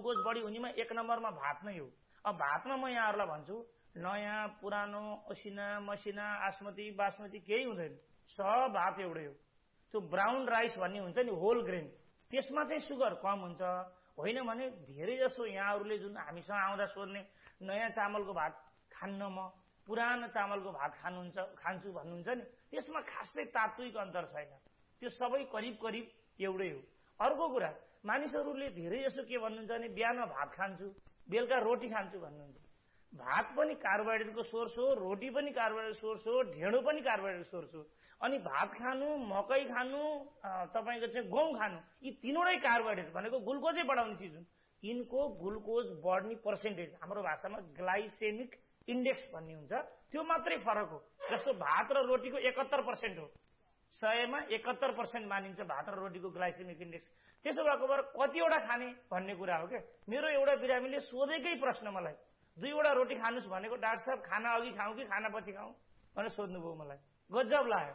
Glucose बढी हुनेमा एक नम्बरमा भात नै हो। अब भातमा म यहाँहरूलाई भन्छु नयाँ पुरानो असिना मसिना आसमती बासमती केही हुँदैन, सब भात एउटै हो। त्यो ब्राउन राइस भन्ने हुन्छ नि होल ग्रेन, त्यसमा चाहिँ सुगर कम हुन्छ। होइन भने धेरै जसो यहाँहरूले जुन हामीसँग आउँदा सोध्ने नयाँ चामलको भात खान्न म पुरानो चामलको भात खान्छु भन्नुहुन्छ नि, त्यसमा खासै तात्विक अन्तर छैन, त्यो सबै करिब करिब एउटै हो। अर्को कुरा मानिसहरूले धेरै जसो के भन्नुहुन्छ भने बिहान भात खान्छु बेलुका रोटी खान्छु भन्नुहुन्छ। भात पनि कार्बोहाइड्रेटको सोर्स हो, रोटी पनि कार्बोहाइड्रेट सोर्स हो, ढेँडो पनि कार्बोहाइड्रेट सोर्स हो। अनि भात खानु मकै खानु तपाईको चाहिँ गहुँ खानु यी तीनवटै कार्बोहाइड्रेट भनेको ग्लुकोजै बढाउने चिज हुन्। यिनको ग्लुकोज बढ्ने पर्सेन्टेज हाम्रो भाषामा ग्लाइसेमिक इन्डेक्स भन्ने हुन्छ, त्यो मात्रै फरक हो। जस्तो भात र रोटीको 71% हो, 100मा 71% मानिन्छ भात र रोटीको ग्लाइसेमिक इन्डेक्स। त्यसो भएको भएर कतिवटा खाने भन्ने कुरा हो क्या। मेरो एउटा बिरामीले सोधेकै प्रश्न मलाई 2वटा रोटी खानुस् भनेको डाक्टर साहब खाना अघि खाऊ कि खाना पछि खाऊ भनेर सोध्नुभयो मलाई, गजब लाग्यो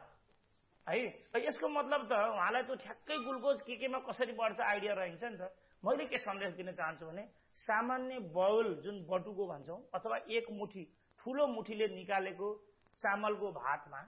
है। यसको मतलब त उहाँलाई त्यो ठ्याक्कै ग्लुकोज केमा कसरी बढ्छ आइडिया रहन्छ नि त। मैले के सन्देश दिन चाहन्छु भने सामान्य बाउल जुन बटुको भन्छौं अथवा एक मुठी ठूलो मुठीले निकालेको चामलको भातमा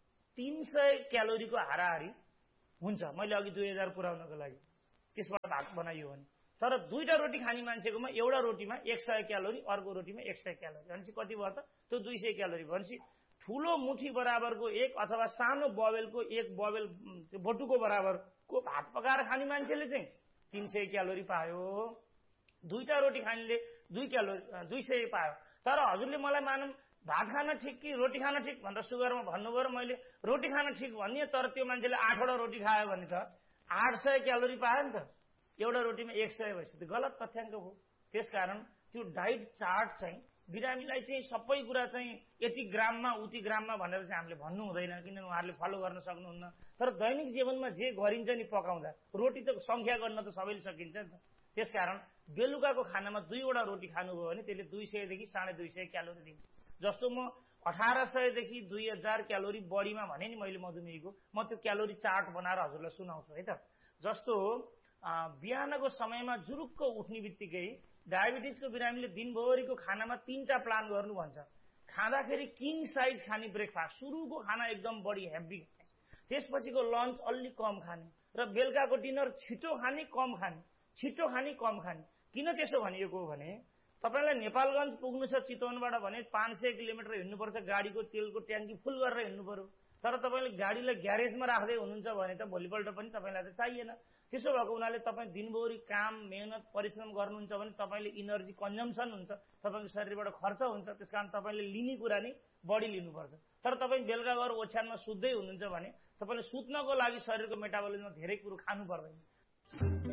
300 क्यालोरीको हाराहारी हुन्छ। मैले अघि 2000 पुर्याउनको लागि त्यसबाट भात बनाइयो भने, तर 2टा रोटी खाने मान्छेकोमा एउटा रोटीमा 100 क्यालोरी अर्को रोटीमा 100 क्यालोरी भनेपछि कति भयो त? त्यो 200 क्यालोरी भनेपछि ठूलो मुठी बराबरको एक अथवा सानो बवेलको एक बवेल बटुको बराबरको भात पकाएर खाने मान्छेले चाहिँ 300 क्यालोरी पायो, 2टा रोटी खानेले 200 पायो। तर हजुरले मलाई मानौं भात खान ठिक कि रोटी खान ठिक भनेर सुगरमा भन्नुभयो र मैले रोटी खान ठिक भन्ने, तर त्यो मान्छेले 8वटा रोटी खायो भने त 800 क्यालोरी पायो नि त, एउटा रोटीमा 100 भएपछि त गलत तथ्याङ्क हो। त्यसकारण त्यो डाइट चार्ट चाहिँ बिरामीलाई चाहिँ सबै कुरा चाहिँ यति ग्राममा उति ग्राममा भनेर चाहिँ हामीले भन्नु हुँदैन, किनभने उहाँहरूले फलो गर्न सक्नुहुन्न। तर दैनिक जीवनमा जे गरिन्छ नि पकाउँदा रोटी त संख्या गर्न त सबैले सकिन्छ नि त। त्यसकारण बेलुकाको खानामा 2वटा रोटी खानुभयो भने त्यसले 200 देखि 250 क्यालोरी दिन्छ। जस्तो म 1800 देखि 2000 क्यालोरी बढीमा भने नि मैले मधुमेहीको, म त्यो क्यालोरी चार्ट बनाएर हजुरलाई सुनाउँछु है त। जस्तो बिहानको समयमा जुरुक्क उठ्ने बित्तिकै डायबिटिजको बिरामीले दिनभरिको खानामा 3टा प्लान गर्नु भन्छ। खाँदाखेरि किङ साइज खाने ब्रेकफास्ट, सुरुको खाना एकदम बढी हेभी खाने, त्यसपछिको लन्च अलि कम खाने र बेलुकाको डिनर छिटो खाने कम खाने, छिटो खाने कम खाने। किन त्यसो भनिएको हो भने तपाईलाई नेपालगञ्ज पुग्नु छ चितवनबाट भने 500 किलोमिटर हिँड्नुपर्छ, गाडीको तेलको ट्याङ्की फुल गरेर हिँड्नु पर्यो। तर तपाईले गाडीलाई ग्यारेजमा राख्दै हुनुहुन्छ भने त भोलिपल्ट पनि तपाईलाई त चाहिएन। त्यसो भएको हुनाले तपाई दिनभरि काम मेहनत परिश्रम गर्नुहुन्छ भने तपाईले इनर्जी कन्जम्सन हुन्छ, तपाईको शरीरबाट खर्च हुन्छ। त्यसकारण तपाईले लिने कुरा नै बढी लिनुपर्छ। तर तपाई बेलुका गएर ओछ्यानमा सुत्दै हुनुहुन्छ भने तपाईले सुत्नको लागि शरीरको मेटाबोलिजममा धेरै कुरो खानु पर्दैन।